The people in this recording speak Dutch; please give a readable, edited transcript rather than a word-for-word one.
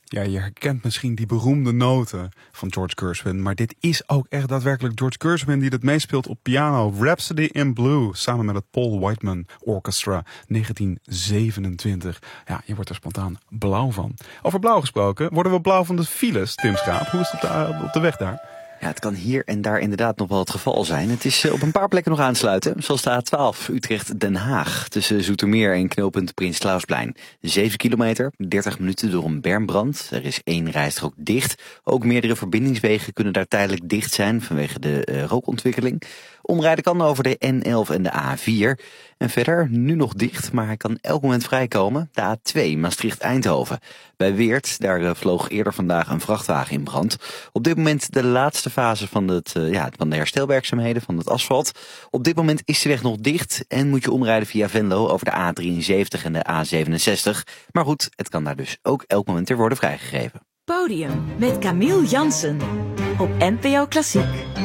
Ja, je herkent misschien die beroemde noten van George Gershwin, maar dit is ook echt daadwerkelijk George Gershwin die dit meespeelt op piano. Rhapsody in Blue, samen met het Paul Whiteman Orchestra, 1927. Ja, je wordt er spontaan blauw van. Over blauw gesproken, worden we blauw van de files, Tim Schaap? Hoe is het op de weg daar? Ja, het kan hier en daar inderdaad nog wel het geval zijn. Het is op een paar plekken nog aansluiten, zoals de A12 Utrecht-Den Haag. Tussen Zoetermeer en knooppunt Prins Clausplein. 7 kilometer, 30 minuten door een bermbrand. Er is 1 rijstrook dicht. Ook meerdere verbindingswegen kunnen daar tijdelijk dicht zijn vanwege de rookontwikkeling. Omrijden kan over de N11 en de A4. En verder nu nog dicht, maar hij kan elk moment vrijkomen. De A2 Maastricht-Eindhoven. Bij Weert, daar vloog eerder vandaag een vrachtwagen in brand. Op dit moment de laatste fase van de herstelwerkzaamheden van het asfalt. Op dit moment is de weg nog dicht en moet je omrijden via Venlo over de A73 en de A67. Maar goed, het kan daar dus ook elk moment weer worden vrijgegeven. Podium met Camille Jansen op NPO Klassiek.